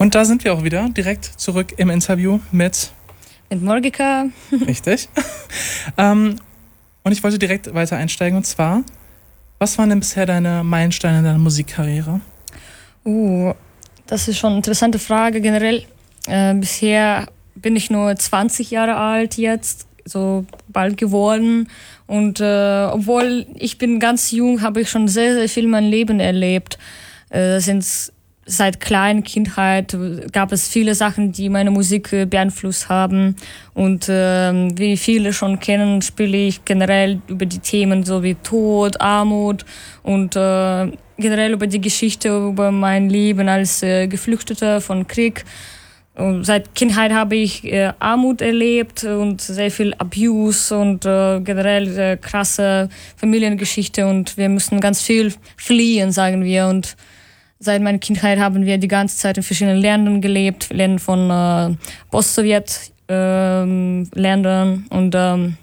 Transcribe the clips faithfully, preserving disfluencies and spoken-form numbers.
Und da sind wir auch wieder, direkt zurück im Interview mit... Mit Morgika. Richtig. ähm, und ich wollte direkt weiter einsteigen, und zwar, was waren denn bisher deine Meilensteine in deiner Musikkarriere? Uh, das ist schon eine interessante Frage. Generell, äh, bisher bin ich nur zwanzig Jahre alt jetzt, so bald geworden. Und äh, obwohl ich bin ganz jung, habe ich schon sehr, sehr viel in meinem Leben erlebt. Äh, sind Seit kleiner Kindheit gab es viele Sachen, die meine Musik beeinflusst haben. Und äh, wie viele schon kennen, spiele ich generell über die Themen so wie Tod, Armut und äh, generell über die Geschichte, über mein Leben als äh, Geflüchteter von Krieg. Und seit Kindheit habe ich äh, Armut erlebt und sehr viel Abuse und äh, generell äh, krasse Familiengeschichte. Und wir mussten ganz viel fliehen, sagen wir. Und seit meiner Kindheit haben wir die ganze Zeit in verschiedenen Ländern gelebt, Ländern von äh, Post-Sowjet-Ländern. Äh, und ähm,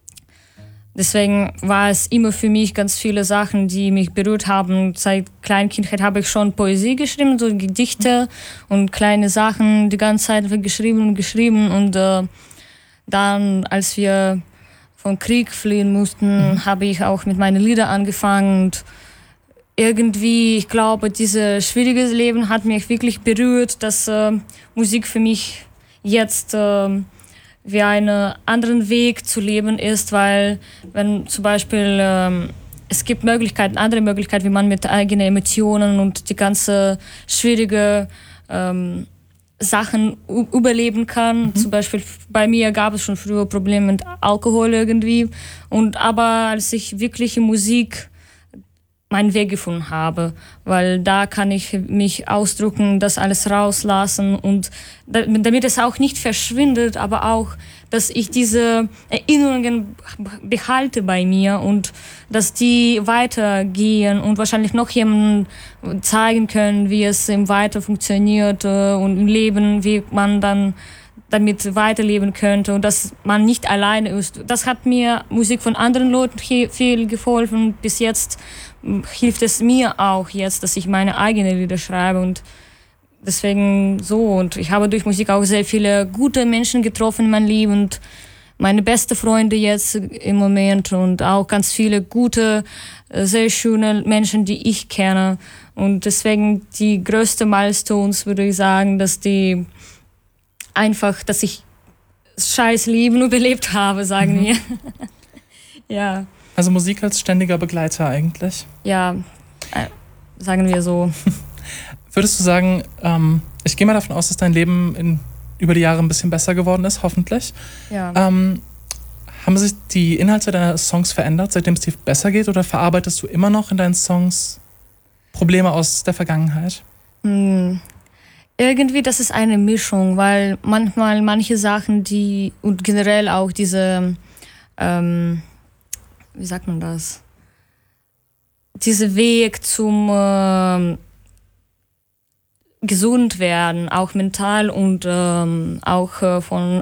deswegen war es immer für mich ganz viele Sachen, die mich berührt haben. Seit kleiner Kindheit habe ich schon Poesie geschrieben, so Gedichte und kleine Sachen die ganze Zeit geschrieben und geschrieben. Und äh, dann, als wir vom Krieg fliehen mussten, mhm. habe ich auch mit meinen Liedern angefangen. Und irgendwie, ich glaube, dieses schwierige Leben hat mich wirklich berührt, dass äh, Musik für mich jetzt äh, wie einen anderen Weg zu leben ist, weil wenn zum Beispiel äh, es gibt Möglichkeiten, andere Möglichkeiten, wie man mit eigenen Emotionen und die ganze schwierige ähm, Sachen u- überleben kann. Mhm. Zum Beispiel bei mir gab es schon früher Probleme mit Alkohol irgendwie. Und aber als ich wirklich in Musik meinen Weg gefunden habe, weil da kann ich mich ausdrücken, das alles rauslassen und damit es auch nicht verschwindet, aber auch, dass ich diese Erinnerungen behalte bei mir und dass die weitergehen und wahrscheinlich noch jemandem zeigen können, wie es im Weiter funktioniert und im Leben, wie man dann damit weiterleben könnte und dass man nicht alleine ist. Das hat mir Musik von anderen Leuten viel geholfen. Bis jetzt hilft es mir auch jetzt, dass ich meine eigenen Lieder schreibe und deswegen so. Und ich habe durch Musik auch sehr viele gute Menschen getroffen in meinem Leben und meine beste Freunde jetzt im Moment und auch ganz viele gute, sehr schöne Menschen, die ich kenne. Und deswegen die größte Milestones, würde ich sagen, dass die einfach, dass ich scheiß Leben überlebt habe, sagen mhm. wir. Ja. Also Musik als ständiger Begleiter eigentlich? Ja, äh, sagen wir so. Würdest du sagen, ähm, ich gehe mal davon aus, dass dein Leben in, über die Jahre ein bisschen besser geworden ist, hoffentlich. Ja. Ähm, haben sich die Inhalte deiner Songs verändert, seitdem es dir besser geht, oder verarbeitest du immer noch in deinen Songs Probleme aus der Vergangenheit? Hm. Irgendwie, das ist eine Mischung, weil manchmal manche Sachen, die und generell auch diese ähm, wie sagt man das? Dieser Weg zum äh, gesund werden, auch mental und ähm, auch äh, von